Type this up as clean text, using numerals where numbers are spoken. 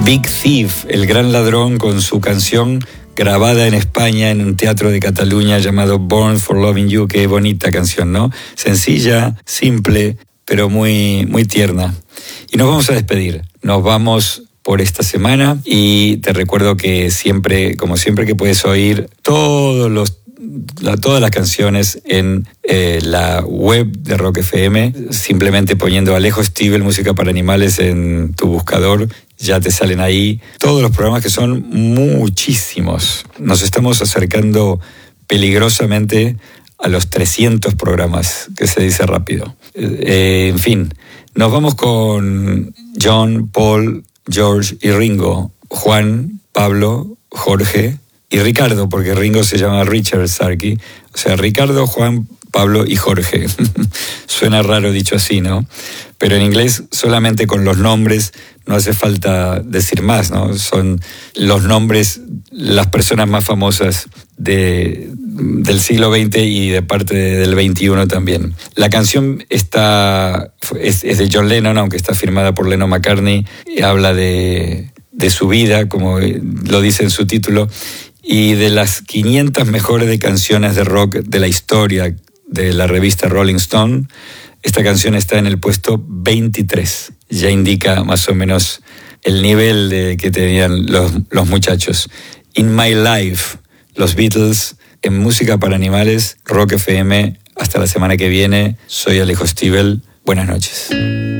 Big Thief, el gran ladrón, con su canción grabada en España en un teatro de Cataluña llamado Born for Loving You. Qué bonita canción, ¿no? Sencilla, simple, pero muy, muy tierna. Y nos vamos a despedir. Nos vamos por esta semana y te recuerdo que siempre, como siempre, que puedes oír todas las canciones en la web de Rock FM, simplemente poniendo Alejo Stivel, música para animales, en tu buscador. Ya te salen ahí todos los programas, que son muchísimos. Nos estamos acercando peligrosamente a los 300 programas, que se dice rápido. En fin, nos vamos con John, Paul, George y Ringo, Juan, Pablo, Jorge y Ricardo, porque Ringo se llama Richard Starkey. O sea, Ricardo, Juan, Pablo y Jorge. Suena raro dicho así, ¿no? Pero en inglés solamente con los nombres no hace falta decir más, ¿no? Son los nombres, las personas más famosas del siglo XX y de parte del XXI también. La canción es de John Lennon, aunque está firmada por Lennon McCartney, y habla de su vida, como lo dice en su título, y de las 500 mejores canciones de rock de la historia de la revista Rolling Stone. Esta canción está en el puesto 23. Ya indica más o menos el nivel que tenían los muchachos. In My Life, los Beatles, en Música para Animales, Rock FM. Hasta la semana que viene. Soy Alejo Stivel. Buenas noches.